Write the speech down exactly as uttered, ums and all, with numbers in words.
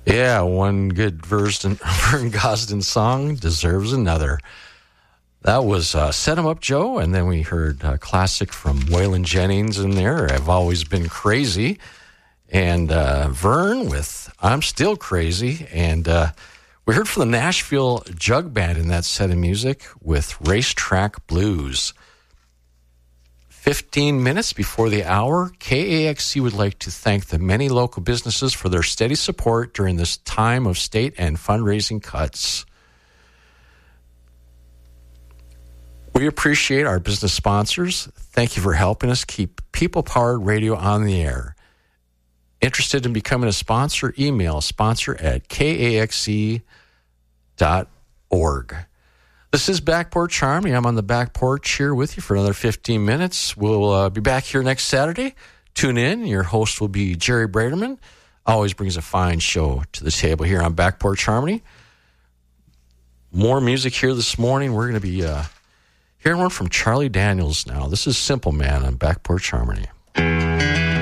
Yeah, one good Vern Gosdin song deserves another. That was uh, Set 'em Up Joe, and then we heard a classic from Waylon Jennings in there, I've Always Been Crazy, and uh, Vern with I'm Still Crazy, and uh, we heard from the Nashville Jug Band in that set of music with Racetrack Blues. fifteen minutes before the hour, K A X C would like to thank the many local businesses for their steady support during this time of state and fundraising cuts. We appreciate our business sponsors. Thank you for helping us keep people-powered radio on the air. Interested in becoming a sponsor? Email sponsor at K A X C dot org. This is Back Porch Harmony. I'm on the back porch here with you for another fifteen minutes. We'll uh, be back here next Saturday. Tune in. Your host will be Jerry Braderman. Always brings a fine show to the table here on Back Porch Harmony. More music here this morning. We're going to be uh, hearing one from Charlie Daniels now. This is Simple Man on Back Porch Harmony.